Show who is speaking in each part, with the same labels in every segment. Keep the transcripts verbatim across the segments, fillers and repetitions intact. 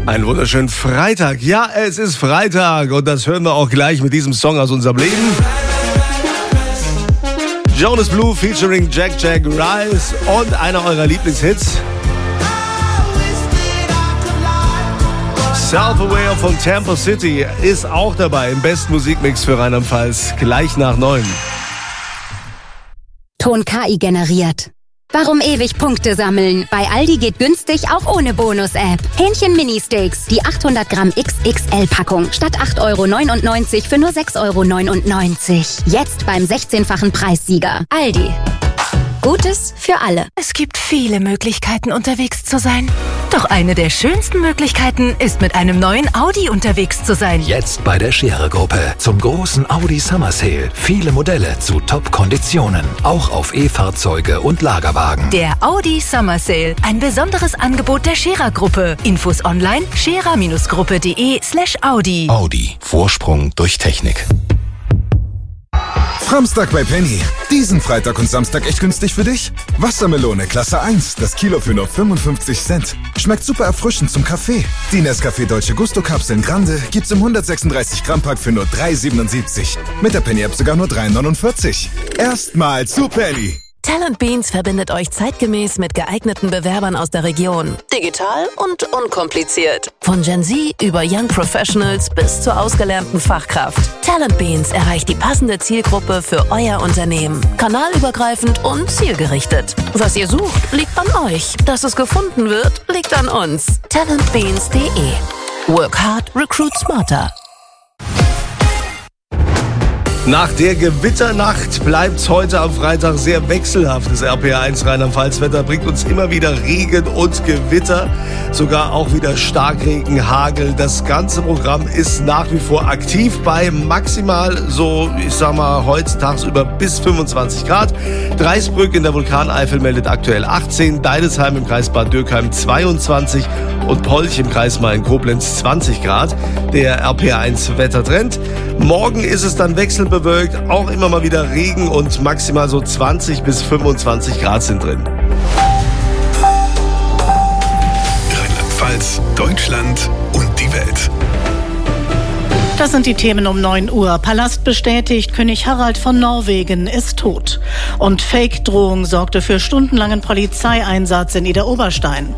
Speaker 1: Einen wunderschönen Freitag. Ja, es ist Freitag und das hören wir auch gleich mit diesem Song aus unserem Leben. Jonas Blue featuring Jack Jack Rice und einer eurer Lieblingshits. Self-Aware von Tampa City ist auch dabei im besten Musikmix für Rheinland-Pfalz. Gleich nach neun.
Speaker 2: Ton K I generiert. Warum ewig Punkte sammeln? Bei Aldi geht günstig auch ohne Bonus-App. Hähnchen Mini-Steaks, die achthundert Gramm X X L-Packung statt acht Euro neunundneunzig für nur sechs Euro neunundneunzig. Jetzt beim sechzehnfachen Preissieger. Aldi. Gutes für alle.
Speaker 3: Es gibt viele Möglichkeiten, unterwegs zu sein. Doch eine der schönsten Möglichkeiten ist, mit einem neuen Audi unterwegs zu sein.
Speaker 4: Jetzt bei der Scherer-Gruppe zum großen Audi Summer Sale. Viele Modelle zu Top-Konditionen. Auch auf E-Fahrzeuge und Lagerwagen.
Speaker 3: Der Audi Summer Sale. Ein besonderes Angebot der Scherer-Gruppe. Infos online scherer-gruppe.de slash Audi.
Speaker 4: Audi. Vorsprung durch Technik.
Speaker 5: Samstag bei Penny. Diesen Freitag und Samstag echt günstig für dich? Wassermelone Klasse eins, das Kilo für nur fünfundfünfzig Cent. Schmeckt super erfrischend zum Kaffee. Die Nescafé Dolce Gusto Kapseln Grande gibt's im hundertsechsunddreißig Gramm Pack für nur drei siebenundsiebzig. Mit der Penny App sogar nur drei neunundvierzig. Erstmal zu Penny.
Speaker 3: Talent Beans verbindet euch zeitgemäß mit geeigneten Bewerbern aus der Region. Digital und unkompliziert. Von Gen Z über Young Professionals bis zur ausgelernten Fachkraft. Talent Beans erreicht die passende Zielgruppe für euer Unternehmen. Kanalübergreifend und zielgerichtet. Was ihr sucht, liegt an euch. Dass es gefunden wird, liegt an uns. talentbeans punkt de. Work hard, recruit smarter.
Speaker 1: Nach der Gewitternacht bleibt's heute am Freitag sehr wechselhaft. Das R P R eins Rheinland-Pfalz-Wetter bringt uns immer wieder Regen und Gewitter, sogar auch wieder Starkregen, Hagel. Das ganze Programm ist nach wie vor aktiv bei maximal so, ich sag mal, heute tagsüber bis fünfundzwanzig Grad. Dreisbrück in der Vulkaneifel meldet aktuell achtzehn, Deidesheim im Kreis Bad Dürkheim zweiundzwanzig und Polch im Kreis Main-Koblenz zwanzig Grad. Der R P R eins Wettertrend. Morgen ist es dann wechselnd bewölkt, auch immer mal wieder Regen und maximal so zwanzig bis fünfundzwanzig Grad sind drin.
Speaker 6: Rheinland-Pfalz, Deutschland und die Welt.
Speaker 7: Das sind die Themen um neun Uhr. Palast bestätigt, König Harald von Norwegen ist tot. Und Fake-Drohung sorgte für stundenlangen Polizeieinsatz in Idar-Oberstein.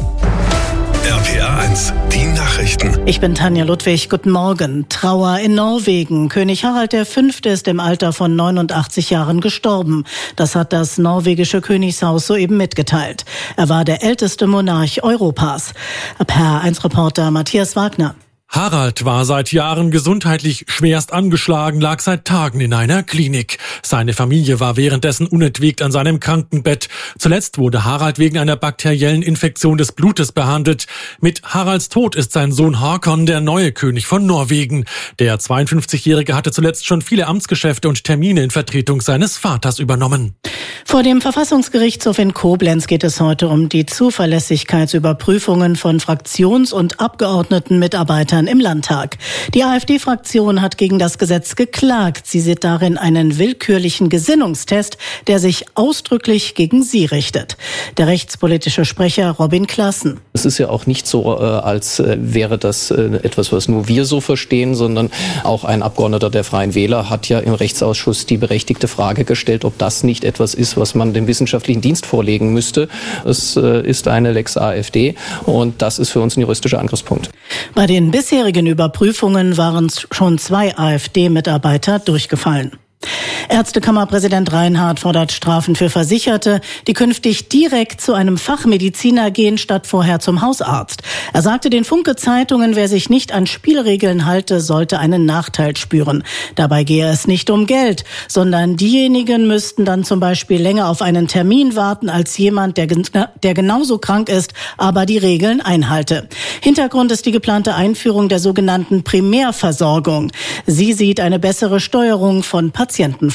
Speaker 6: R P R eins, die Nachrichten.
Speaker 7: Ich bin Tanja Ludwig, guten Morgen. Trauer in Norwegen. König Harald der Fünfte ist im Alter von neunundachtzig Jahren gestorben. Das hat das norwegische Königshaus soeben mitgeteilt. Er war der älteste Monarch Europas. R P R eins Reporter Matthias Wagner.
Speaker 8: Harald war seit Jahren gesundheitlich schwerst angeschlagen, lag seit Tagen in einer Klinik. Seine Familie war währenddessen unentwegt an seinem Krankenbett. Zuletzt wurde Harald wegen einer bakteriellen Infektion des Blutes behandelt. Mit Haralds Tod ist sein Sohn Håkon der neue König von Norwegen. Der zweiundfünfzigjährige hatte zuletzt schon viele Amtsgeschäfte und Termine in Vertretung seines Vaters übernommen.
Speaker 7: Vor dem Verfassungsgerichtshof in Koblenz geht es heute um die Zuverlässigkeitsüberprüfungen von Fraktions- und Abgeordnetenmitarbeitern im Landtag. Die AfD-Fraktion hat gegen das Gesetz geklagt. Sie sieht darin einen willkürlichen Gesinnungstest, der sich ausdrücklich gegen sie richtet. Der rechtspolitische Sprecher Robin Klassen.
Speaker 9: Es ist ja auch nicht so, als wäre das etwas, was nur wir so verstehen, sondern auch ein Abgeordneter der Freien Wähler hat ja im Rechtsausschuss die berechtigte Frage gestellt, ob das nicht etwas ist, was man dem wissenschaftlichen Dienst vorlegen müsste. Es ist eine Lex AfD und das ist für uns ein juristischer Angriffspunkt.
Speaker 7: Bei den bisherigen Überprüfungen waren schon zwei AfD-Mitarbeiter durchgefallen. Ärztekammerpräsident Reinhardt fordert Strafen für Versicherte, die künftig direkt zu einem Fachmediziner gehen, statt vorher zum Hausarzt. Er sagte den Funke-Zeitungen, wer sich nicht an Spielregeln halte, sollte einen Nachteil spüren. Dabei gehe es nicht um Geld, sondern diejenigen müssten dann zum Beispiel länger auf einen Termin warten als jemand, der, der genauso krank ist, aber die Regeln einhalte. Hintergrund ist die geplante Einführung der sogenannten Primärversorgung. Sie sieht eine bessere Steuerung von Patienten vor.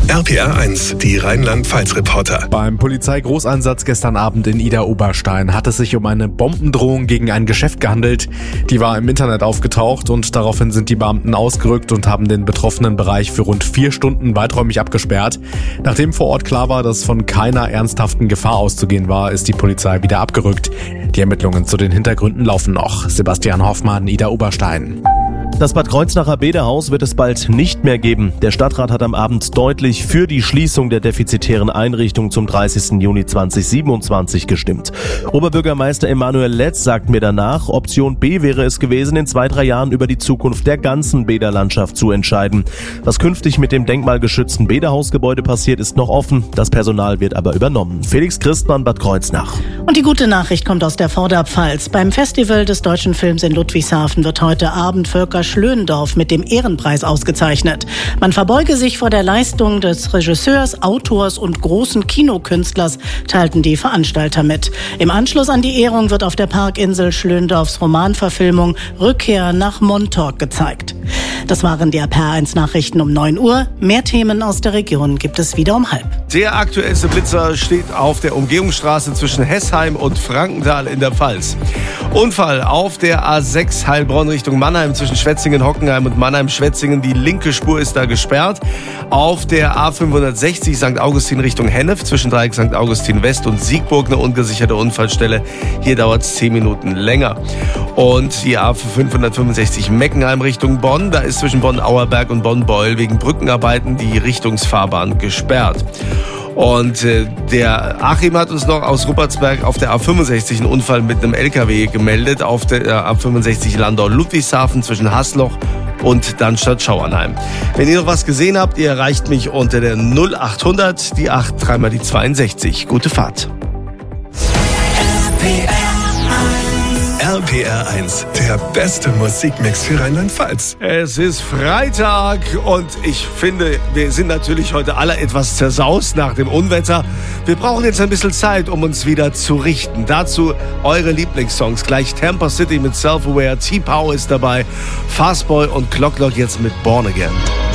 Speaker 6: R P R eins, die Rheinland-Pfalz-Reporter.
Speaker 10: Beim Polizeigroßeinsatz gestern Abend in Idar-Oberstein hat es sich um eine Bombendrohung gegen ein Geschäft gehandelt. Die war im Internet aufgetaucht und daraufhin sind die Beamten ausgerückt und haben den betroffenen Bereich für rund vier Stunden weiträumig abgesperrt. Nachdem vor Ort klar war, dass von keiner ernsthaften Gefahr auszugehen war, ist die Polizei wieder abgerückt. Die Ermittlungen zu den Hintergründen laufen noch. Sebastian Hoffmann, Idar-Oberstein.
Speaker 11: Das Bad Kreuznacher Bäderhaus wird es bald nicht mehr geben. Der Stadtrat hat am Abend deutlich für die Schließung der defizitären Einrichtung zum dreißigsten Juni zweitausendsiebenundzwanzig gestimmt. Oberbürgermeister Emanuel Letz sagt mir danach, Option B wäre es gewesen, in zwei, drei Jahren über die Zukunft der ganzen Bäderlandschaft zu entscheiden. Was künftig mit dem denkmalgeschützten Bäderhausgebäude passiert, ist noch offen. Das Personal wird aber übernommen. Felix Christmann, Bad Kreuznach.
Speaker 7: Und die gute Nachricht kommt aus der Vorderpfalz. Beim Festival des deutschen Films in Ludwigshafen wird heute Abend Volker Schlöndorff mit dem Ehrenpreis ausgezeichnet. Man verbeuge sich vor der Leistung des Regisseurs, Autors und großen Kinokünstlers, teilten die Veranstalter mit. Im Anschluss an die Ehrung wird auf der Parkinsel Schlöndorffs Romanverfilmung Rückkehr nach Montauk gezeigt. Das waren die R P R eins Nachrichten um neun Uhr. Mehr Themen aus der Region gibt es wieder um halb.
Speaker 1: Der aktuellste Blitzer steht auf der Umgehungsstraße zwischen Hessheim und Frankenthal in der Pfalz. Unfall auf der A sechs Heilbronn Richtung Mannheim zwischen Schwetzingen-Hockenheim und Mannheim-Schwetzingen. Die linke Spur ist da gesperrt. Auf der A fünfhundertsechzig Sankt Augustin Richtung Hennef zwischen Dreieck Sankt Augustin West und Siegburg eine ungesicherte Unfallstelle. Hier dauert es zehn Minuten länger. Und die A fünfhundertfünfundsechzig Meckenheim Richtung Bonn. Da ist zwischen Bonn-Auerberg und Bonn-Beul wegen Brückenarbeiten die Richtungsfahrbahn gesperrt. Und äh, der Achim hat uns noch aus Ruppertsberg auf der A fünfundsechzig einen Unfall mit einem L K W gemeldet. Auf der äh, A fünfundsechzig Landau-Ludwigshafen zwischen Hasloch und Darmstadt-Schauernheim. Wenn ihr noch was gesehen habt, ihr erreicht mich unter der null achthundert, die acht, dreimal die zweiundsechzig. Gute Fahrt.
Speaker 6: R P R eins, der beste Musikmix für Rheinland-Pfalz.
Speaker 1: Es ist Freitag und ich finde, wir sind natürlich heute alle etwas zersaust nach dem Unwetter. Wir brauchen jetzt ein bisschen Zeit, um uns wieder zu richten. Dazu eure Lieblingssongs. Gleich Tampa City mit Self-Aware, T-Power ist dabei, Fastboy und Clocklock jetzt mit Born Again.